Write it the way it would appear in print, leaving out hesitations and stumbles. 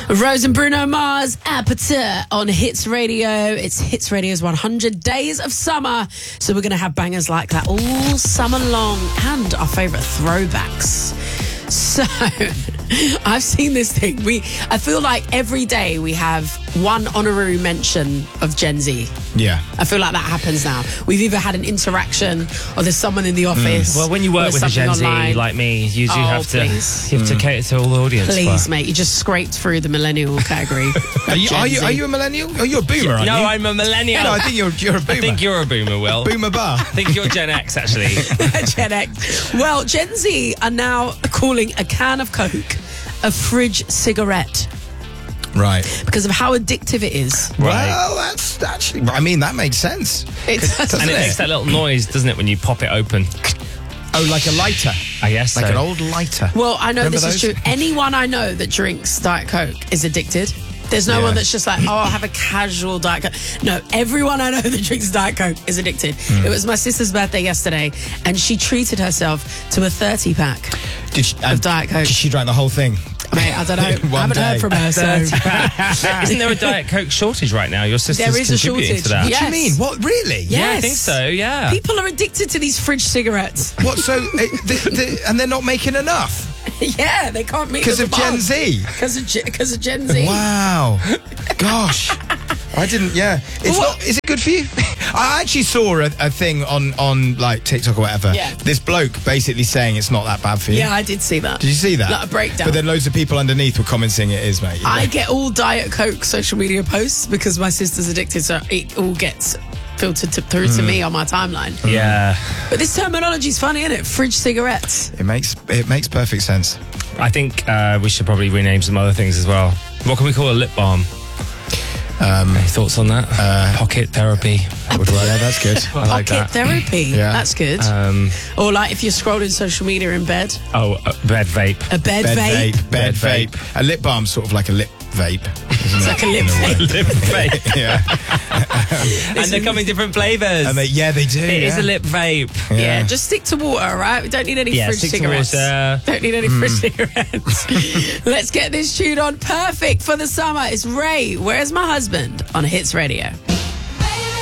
Rose and Bruno Mars, Aperture on Hits Radio. It's Hits Radio's 100 Days of Summer. So we're going to have bangers like that all summer long and our favourite throwbacks. So, I've seen this thing. I feel like every day we have one honorary mention of Gen Z. Yeah. I feel like that happens now. We've either had an interaction or there's someone in the office. Well, when you work with a Gen Z like me, you do have to cater to all the audience. Please, mate. You just scraped through the millennial category. Are you a millennial? Oh, you're a boomer, aren't you? No, I'm a millennial. No, I think you're a boomer. I think you're a boomer, Will. Boomer bar. I think you're Gen X, actually. Gen X. Well, Gen Z are now calling a can of Coke a fridge cigarette. Right. Because of how addictive it is. Right. Well, that's actually, I mean, that makes sense. It does. And it makes that little noise, doesn't it, when you pop it open? Oh, like a lighter. I guess Like so. an old lighter. Well, I know Remember this those? is true. Anyone I know that drinks Diet Coke is addicted. There's no one that's just like, oh, I'll have a casual Diet Coke. No, everyone I know that drinks Diet Coke is addicted. It was my sister's birthday yesterday, and she treated herself to a 30-pack of Diet Coke. She drank the whole thing. Mate, I don't know. I One haven't heard day. from her, so... Isn't there a Diet Coke shortage right now? Your sister's There is a contributing shortage. to that. What Yes. do you mean? What, really? Yeah. Yeah, I think so, yeah. People are addicted to these fridge cigarettes. What, so, and they're not making enough? Yeah, they can't meet Because of Gen Z? Because of Gen Z. Wow. Gosh. I didn't, yeah. It's Well, not, is it good for you? I actually saw a thing on like TikTok or whatever. Yeah. This bloke basically saying it's not that bad for you. Yeah, I did see that. Did you see that? Like a breakdown. But then loads of people underneath were commenting it is, mate. I get all Diet Coke social media posts because my sister's addicted, so it all gets filtered through to me on my timeline. Yeah. But this terminology is funny, isn't it? Fridge cigarettes. It makes perfect sense. I think we should probably rename some other things as well. What can we call a lip balm? Any thoughts on that? Pocket therapy. That would work. Yeah, that's good. I like Pocket that. therapy. Yeah. That's good. Or like if you're scrolling social media in bed. Oh, bed vape. A bed vape. Bed vape. A lip balm's sort of like a lip vape. It's like a lip In a way. vape. Lip vape. Yeah. And they come in different flavours. And they do. It is a lip vape. Yeah, just stick to water, all right? We don't need any fridge stick to cigarettes. water. Don't need any fridge cigarettes. Let's get this tune on. Perfect for the summer. It's Ray, Where's My Husband? On Hits Radio.